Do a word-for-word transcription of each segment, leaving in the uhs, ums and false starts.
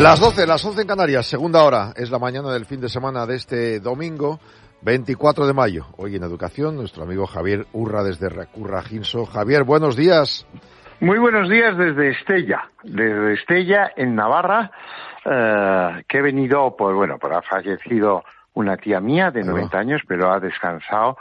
Las doce, las once en Canarias, segunda hora, es la mañana del fin de semana de este domingo, veinticuatro de mayo. Hoy en Educación, nuestro amigo Javier Urra desde Recurra Ginso. Javier, buenos días. Muy buenos días desde Estella, desde Estella en Navarra, eh, que he venido, pues bueno, pues ha fallecido una tía mía de noventa años, pero ha descansado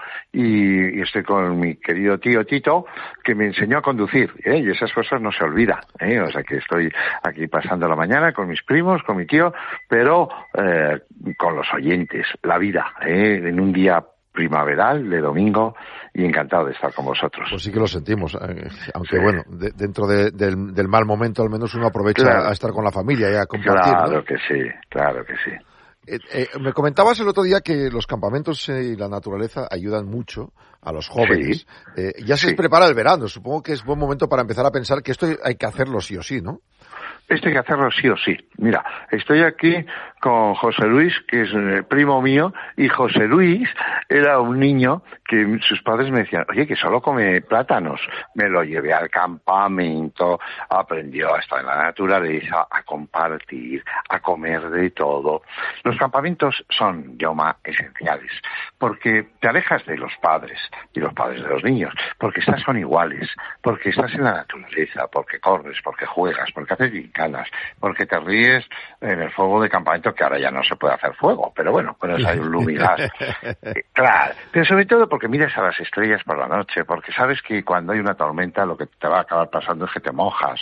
y, y estoy con mi querido tío Tito, que me enseñó a conducir, ¿eh? Y esas cosas no se olvidan, ¿eh? O sea que estoy aquí pasando la mañana con mis primos, con mi tío, pero eh, con los oyentes, la vida, ¿eh? En un día primaveral de domingo y encantado de estar con vosotros. Pues sí que lo sentimos, eh, aunque sí. bueno, de, dentro de, del, del mal momento al menos uno aprovecha claro. a estar con la familia y a compartir, Claro ¿no? que sí, claro que sí. Eh, eh, me comentabas el otro día que los campamentos eh, y la naturaleza ayudan mucho a los jóvenes. Sí, eh, ya se sí. prepara el verano, supongo que es buen momento para empezar a pensar que esto hay que hacerlo sí o sí, ¿no? Esto hay que hacerlo sí o sí. Mira, estoy aquí con José Luis, que es el primo mío, y José Luis era un niño que sus padres me decían, oye, que solo come plátanos. Me lo llevé al campamento, aprendió a estar en la naturaleza, a compartir, a comer de todo. Los campamentos son, Jaume, esenciales, porque te alejas de los padres y los padres de los niños, porque estás con iguales, porque estás en la naturaleza, porque corres, porque juegas, porque haces gincanas, porque te ríes en el fuego de campamento, que ahora ya no se puede hacer fuego, pero bueno, pones ahí un lumigas. Claro, pero sobre todo porque miras a las estrellas por la noche, porque sabes que cuando hay una tormenta lo que te va a acabar pasando es que te mojas.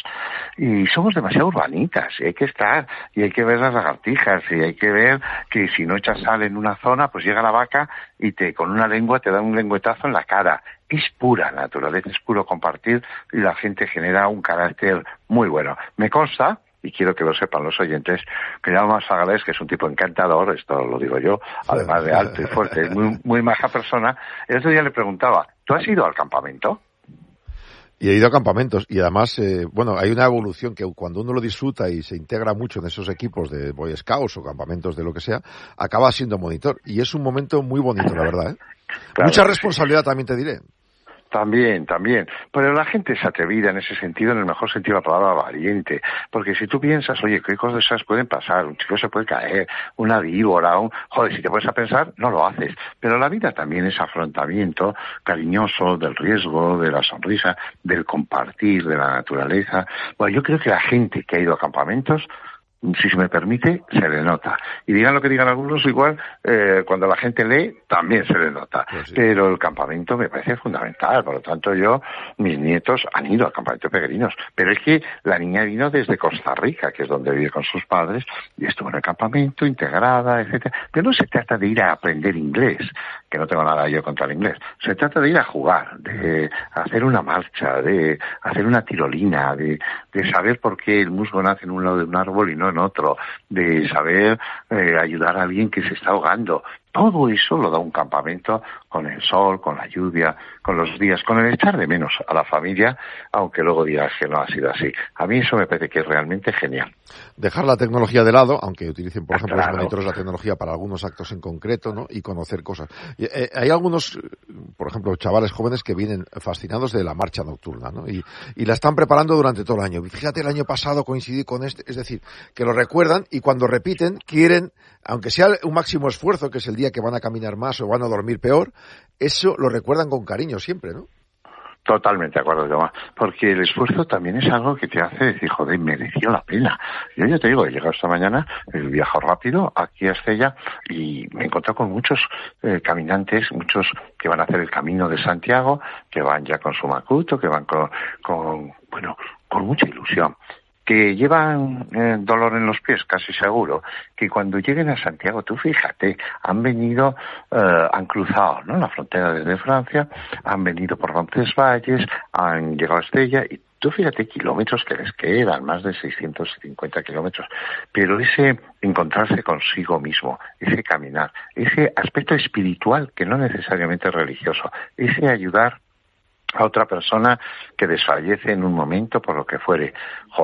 Y somos demasiado urbanitas, y hay que estar, y hay que ver las lagartijas, y hay que ver que si no echas sal en una zona, pues llega la vaca y te con una lengua te da un lengüetazo en la cara. Es pura naturaleza, es puro compartir, y la gente genera un carácter muy bueno. Me consta, y quiero que lo sepan los oyentes, que Jaume Sagalés, que es un tipo encantador, esto lo digo yo, además de alto y fuerte, es muy, muy maja persona. El otro día le preguntaba, ¿tú has ido al campamento? Y he ido a campamentos y además, eh, bueno, hay una evolución que cuando uno lo disfruta y se integra mucho en esos equipos de Boy Scouts o campamentos de lo que sea, acaba siendo monitor. Y es un momento muy bonito, la verdad, ¿eh? Claro, mucha responsabilidad, sí. También te diré. También, también. Pero la gente es atrevida en ese sentido, en el mejor sentido de la palabra, valiente. Porque si tú piensas, oye, ¿qué cosas esas pueden pasar? Un chico se puede caer, una víbora, un... Joder, si te pones a pensar, no lo haces. Pero la vida también es afrontamiento cariñoso del riesgo, de la sonrisa, del compartir, de la naturaleza. Bueno, yo creo que la gente que ha ido a campamentos, si se me permite, se le nota. Y digan lo que digan algunos, igual, eh, cuando la gente lee, también se le nota. Pues sí. Pero el campamento me parece fundamental. Por lo tanto, yo, mis nietos han ido al campamento de peregrinos. Pero es que la niña vino desde Costa Rica, que es donde vive con sus padres, y estuvo en el campamento, integrada, etcétera. Pero no se trata de ir a aprender inglés, que no tengo nada yo contra el inglés. Se trata de ir a jugar, de hacer una marcha, de hacer una tirolina, de, de saber por qué el musgo nace en un lado de un árbol y no en otro, de saber eh, ayudar a alguien que se está ahogando. Todo eso lo da un campamento con el sol, con la lluvia, con los días, con el echar de menos a la familia, aunque luego digas que no ha sido así. A mí eso me parece que es realmente genial. Dejar la tecnología de lado, aunque utilicen, por ah, ejemplo, claro. los monitores la tecnología para algunos actos en concreto, ¿no? Y conocer cosas. Y, eh, hay algunos, por ejemplo, chavales jóvenes que vienen fascinados de la marcha nocturna, ¿no? Y, y la están preparando durante todo el año. Fíjate, el año pasado coincidí con este, es decir, que lo recuerdan y cuando repiten quieren, aunque sea un máximo esfuerzo, que es el día que van a caminar más o van a dormir peor, eso lo recuerdan con cariño siempre, ¿no? Totalmente de acuerdo, Tomás, porque el esfuerzo también es algo que te hace decir, joder, mereció la pena. Yo ya te digo, he llegado esta mañana, he viajado rápido aquí a Estella y me he encontrado con muchos eh, caminantes, muchos que van a hacer el Camino de Santiago, que van ya con su macuto, que van con, con bueno, con mucha ilusión. Que llevan eh, dolor en los pies, casi seguro, que cuando lleguen a Santiago, tú fíjate, han venido, eh, han cruzado, ¿no?, la frontera desde Francia, han venido por Roncesvalles, han llegado a Estella, y tú fíjate kilómetros que les quedan, más de seiscientos cincuenta kilómetros, pero ese encontrarse consigo mismo, ese caminar, ese aspecto espiritual que no necesariamente es religioso, ese ayudar a otra persona que desfallece en un momento por lo que fuere, joder,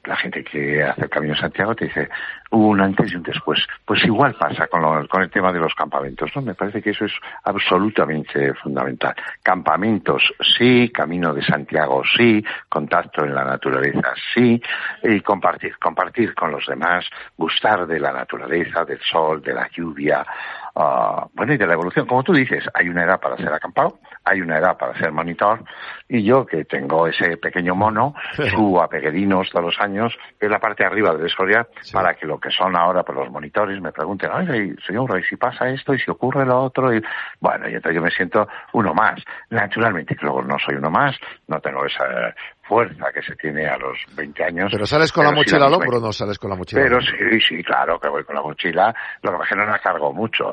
la gente que hace el Camino de Santiago te dice hubo un antes y un después. Pues igual pasa con, lo, con el tema de los campamentos, ¿no? Me parece que eso es absolutamente fundamental. Campamentos, sí. Camino de Santiago, sí. Contacto en la naturaleza, sí. Y compartir, compartir con los demás, gustar de la naturaleza, del sol, de la lluvia, uh, bueno, y de la evolución. Como tú dices, hay una edad para ser acampado, hay una edad para ser monitor, y yo que tengo ese pequeño mono, subo a Peguerinos todos los años, en la parte de arriba del Escorial, sí, para que lo que son ahora pues, los monitores me pregunten, oye, señor, ¿y si pasa esto? ¿Y si ocurre lo otro? Y bueno, y entonces yo me siento uno más. Naturalmente, que luego no soy uno más, no tengo esa fuerza que se tiene a los veinte años. ¿Pero sales con la mochila sí, al hombro o no sales con la mochila? Pero sí, sí, claro que voy con la mochila, lo que pasa es que no la cargo mucho.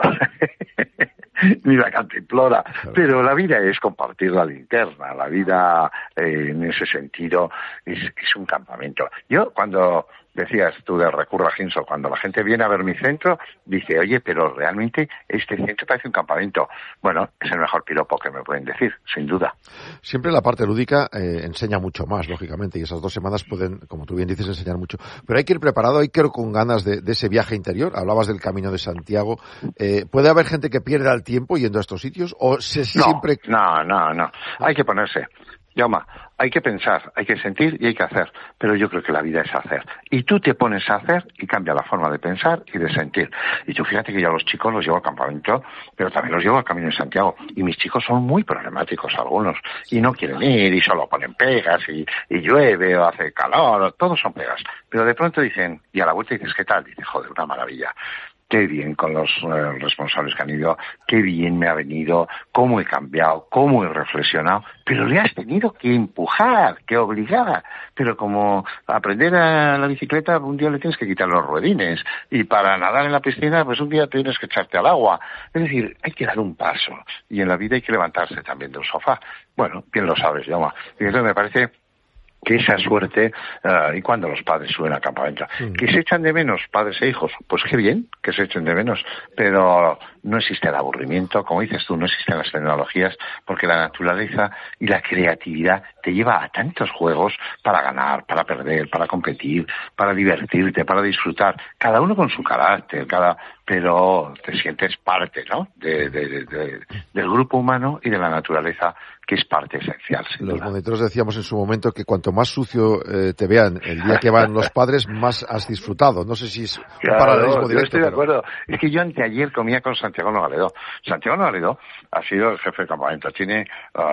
Ni la cantimplora, claro. Pero la vida es compartir la linterna, la vida eh, en ese sentido es, es un campamento. Yo cuando decías tú del Recurra Ginso, cuando la gente viene a ver mi centro, dice, oye, pero realmente este centro parece un campamento. Bueno, es el mejor piropo que me pueden decir, sin duda. Siempre la parte lúdica eh, enseña mucho más, lógicamente, y esas dos semanas pueden, como tú bien dices, enseñar mucho. Pero hay que ir preparado, hay que ir con ganas de, de ese viaje interior. Hablabas del Camino de Santiago. Eh, ¿Puede haber gente que pierda el tiempo yendo a estos sitios? ¿O se no, siempre...? No, no, no. Hay que ponerse. Llama, hay que pensar, hay que sentir y hay que hacer, pero yo creo que la vida es hacer. Y tú te pones a hacer y cambia la forma de pensar y de sentir. Y tú fíjate que yo a los chicos los llevo al campamento, pero también los llevo al Camino de Santiago. Y mis chicos son muy problemáticos algunos, y no quieren ir, y solo ponen pegas, y, y llueve, o hace calor, todos son pegas. Pero de pronto dicen, y a la vuelta dices, ¿qué tal? Dices, joder, una maravilla. Qué bien con los eh, responsables que han ido, qué bien me ha venido, cómo he cambiado, cómo he reflexionado, pero le has tenido que empujar, que obligar. Pero como aprender a la bicicleta, un día le tienes que quitar los ruedines, y para nadar en la piscina, pues un día tienes que echarte al agua. Es decir, hay que dar un paso, y en la vida hay que levantarse también del sofá. Bueno, bien lo sabes, Jaume. Y entonces me parece que esa suerte, uh, y cuando los padres suben al campamento, mm. que se echan de menos padres e hijos, pues qué bien que se echen de menos, pero no existe el aburrimiento, como dices tú, no existen las tecnologías, porque la naturaleza y la creatividad te lleva a tantos juegos para ganar, para perder, para competir, para divertirte, para disfrutar, cada uno con su carácter, cada pero te sientes parte, ¿no?, de, de, de, de, del grupo humano y de la naturaleza, que es parte esencial. Los monitores decíamos en su momento que cuanto más sucio eh, te vean el día que van los padres, más has disfrutado. No sé si es claro, un paralelismo directo. Yo estoy de pero... acuerdo. Es que yo anteayer comía con Santiago Nogaledo. Santiago Nogaledo ha sido el jefe de campamento, tiene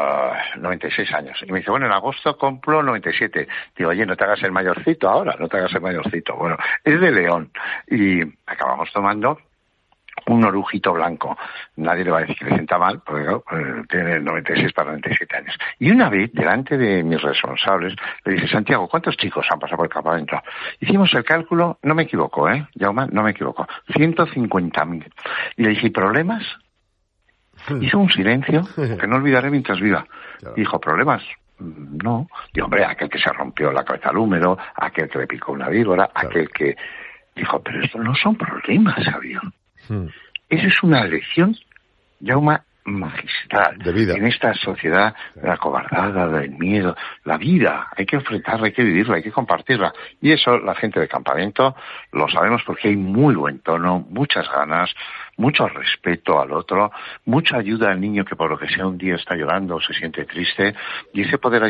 uh, noventa y seis años. Y me dice, bueno, en agosto compro noventa y siete. Digo, oye, no te hagas el mayorcito ahora, no te hagas el mayorcito. Bueno, es de León. Y acabamos tomando un orujito blanco. Nadie le va a decir que le sienta mal, porque ¿no? eh, tiene noventa y seis para noventa y siete años. Y una vez, delante de mis responsables, le dije, Santiago, ¿cuántos chicos han pasado por el campamento? Hicimos el cálculo, no me equivoco, ¿eh? Jaume, no me equivoco. ciento cincuenta mil. Y le dije, ¿problemas? Hizo un silencio que no olvidaré mientras viva. Claro. Dijo, ¿problemas? No. Digo, hombre, aquel que se rompió la cabeza al húmero, aquel que le picó una víbora, claro. aquel que... Dijo, pero esto no son problemas, Sabio. Hmm. Esa es una lección, Jaume, magistral. De vida. En esta sociedad acobardada, del miedo, la vida, hay que enfrentarla, hay que vivirla, hay que compartirla. Y eso la gente de campamento lo sabemos porque hay muy buen tono, muchas ganas, mucho respeto al otro, mucha ayuda al niño que por lo que sea un día está llorando o se siente triste, y ese poder